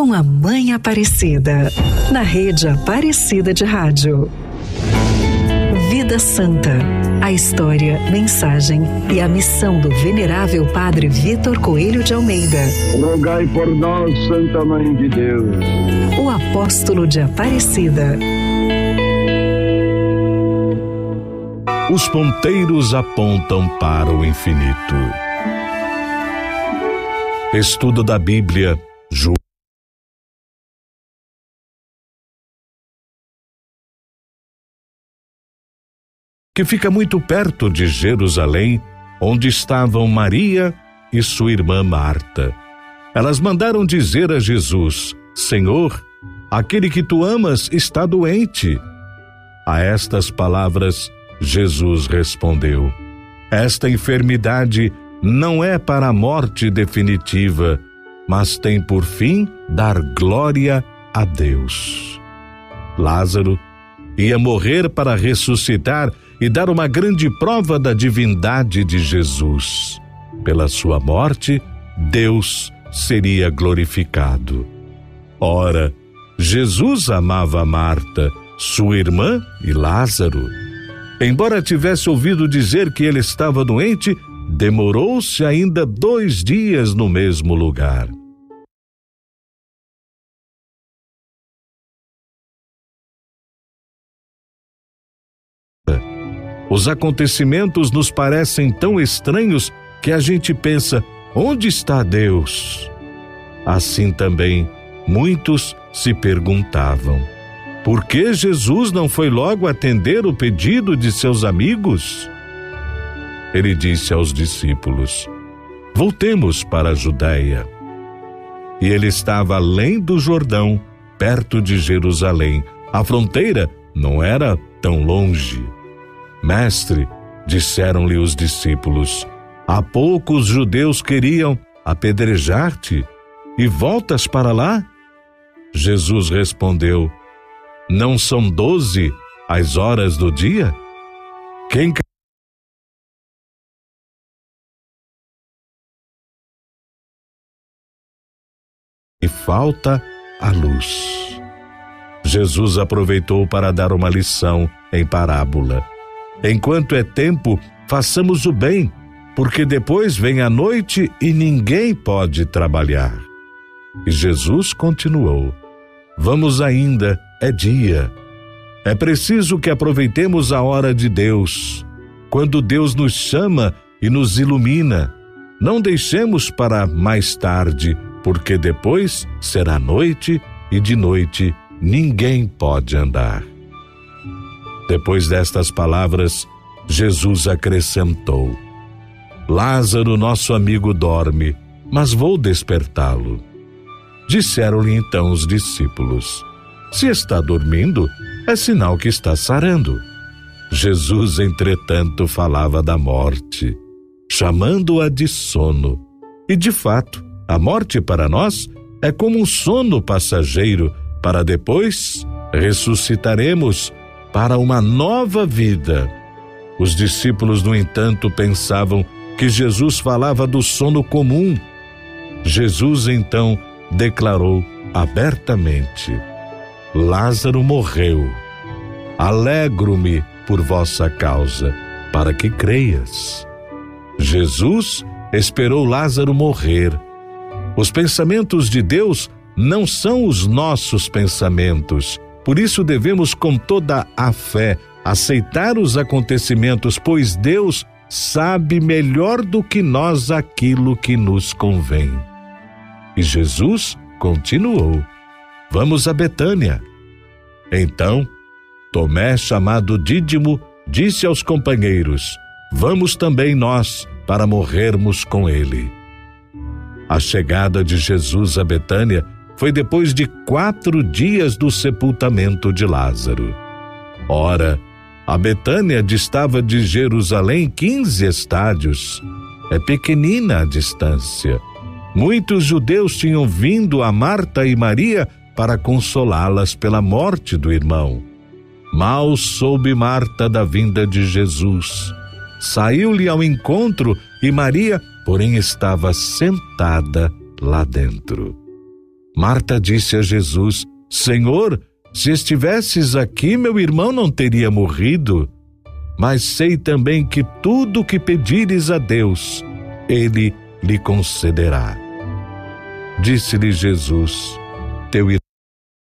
com a Mãe Aparecida, na Rede Aparecida de Rádio. Vida Santa, a história, mensagem e a missão do Venerável Padre Vitor Coelho de Almeida. Rogai por nós, Santa Mãe de Deus. O apóstolo de Aparecida. Os ponteiros apontam para o infinito. Estudo da Bíblia, João. Que fica muito perto de Jerusalém, onde estavam Maria e sua irmã Marta. Elas mandaram dizer a Jesus: Senhor, aquele que tu amas está doente. A estas palavras, Jesus respondeu: esta enfermidade não é para a morte definitiva, mas tem por fim dar glória a Deus. Lázaro ia morrer para ressuscitar e dar uma grande prova da divindade de Jesus. Pela sua morte, Deus seria glorificado. Ora, Jesus amava Marta, sua irmã e Lázaro. Embora tivesse ouvido dizer que ele estava doente, demorou-se ainda 2 dias no mesmo lugar. Os acontecimentos nos parecem tão estranhos que a gente pensa: onde está Deus? Assim também, muitos se perguntavam: por que Jesus não foi logo atender o pedido de seus amigos? Ele disse aos discípulos: voltemos para a Judéia. E ele estava além do Jordão, perto de Jerusalém. A fronteira não era tão longe. Mestre, disseram-lhe os discípulos, há pouco os judeus queriam apedrejar-te e voltas para lá? Jesus respondeu: não são 12 as horas do dia? Quem e falta a luz. Jesus aproveitou para dar uma lição em parábola. Enquanto é tempo, façamos o bem, porque depois vem a noite e ninguém pode trabalhar. E Jesus continuou: vamos ainda, é dia. É preciso que aproveitemos a hora de Deus, quando Deus nos chama e nos ilumina. Não deixemos para mais tarde, porque depois será noite e de noite ninguém pode andar. Depois destas palavras, Jesus acrescentou: Lázaro, nosso amigo, dorme, mas vou despertá-lo. Disseram-lhe então os discípulos: se está dormindo, é sinal que está sarando. Jesus, entretanto, falava da morte, chamando-a de sono. E de fato, a morte para nós é como um sono passageiro, para depois ressuscitaremos para uma nova vida. Os discípulos, no entanto, pensavam que Jesus falava do sono comum. Jesus, então, declarou abertamente: Lázaro morreu. Alegro-me por vossa causa, para que creias. Jesus esperou Lázaro morrer. Os pensamentos de Deus não são os nossos pensamentos. Por isso devemos, com toda a fé, aceitar os acontecimentos, pois Deus sabe melhor do que nós aquilo que nos convém. E Jesus continuou: vamos a Betânia. Então, Tomé, chamado Dídimo, disse aos companheiros: vamos também nós, para morrermos com ele. A chegada de Jesus a Betânia foi depois de 4 dias do sepultamento de Lázaro. Ora, a Betânia distava de Jerusalém 15 estádios. É pequenina a distância. Muitos judeus tinham vindo a Marta e Maria para consolá-las pela morte do irmão. Mal soube Marta da vinda de Jesus. Saiu-lhe ao encontro e Maria, porém, estava sentada lá dentro. Marta disse a Jesus: Senhor, se estivesses aqui, meu irmão não teria morrido. Mas sei também que tudo o que pedires a Deus, Ele lhe concederá. Disse-lhe Jesus: Teu irmão